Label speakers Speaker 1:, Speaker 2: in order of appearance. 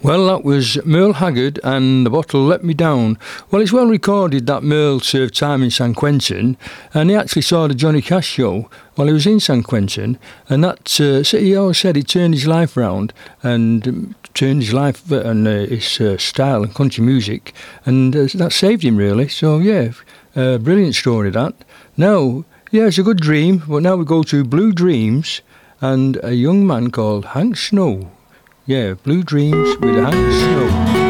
Speaker 1: Well, that was Merle Haggard and The Bottle Let Me Down. Well, it's well recorded that Merle served time in San Quentin, and he actually saw the Johnny Cash show while he was in San Quentin, and that, he always said it turned his life round, and turned his life and his style and country music, and that saved him, really. So, yeah, brilliant story, that. Now, yeah, it's a good dream, but now we go to Blue Dreams and a young man called Hank Snow. Yeah, Blue Dreams with Hank Snow.